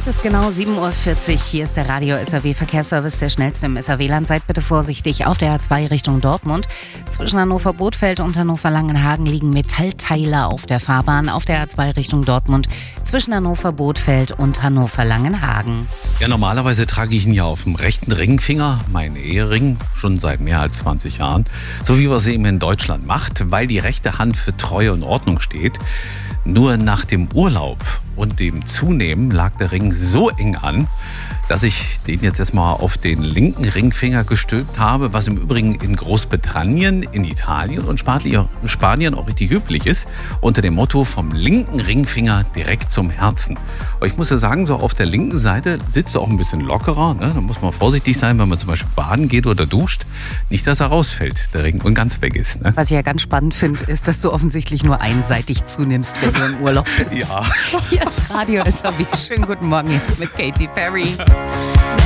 Es ist genau 7:40 Uhr. Hier ist der Radio-SAW-Verkehrsservice, der schnellste im SAW-Land. Seid bitte vorsichtig auf der A2 Richtung Dortmund. Zwischen Hannover-Bothfeld und Hannover-Langenhagen liegen Metallteile auf der Fahrbahn. Auf der A2 Richtung Dortmund zwischen Hannover-Bothfeld und Hannover-Langenhagen. Ja, normalerweise trage ich ihn ja auf dem rechten Ringfinger, meinen Ehering, schon seit mehr als 20 Jahren. So wie man es eben in Deutschland macht, weil die rechte Hand für Treue und Ordnung steht. Nur nach dem Urlaub und dem Zunehmen lag der Ring so eng an, dass ich den jetzt erstmal auf den linken Ringfinger gestülpt habe, was im Übrigen in Großbritannien, in Italien und Spanien auch richtig üblich ist, unter dem Motto vom linken Ringfinger direkt zum Herzen. Aber ich muss ja sagen, so auf der linken Seite sitzt er auch ein bisschen lockerer, ne? Da muss man vorsichtig sein, wenn man zum Beispiel baden geht oder duscht. Nicht, dass er rausfällt, der Ring, und ganz weg ist. Ne? Was ich ja ganz spannend finde, ist, dass du offensichtlich nur einseitig zunimmst, wenn du im Urlaub bist. Ja. Hier ist Radio SAW. Schönen guten Morgen jetzt mit Katy Perry.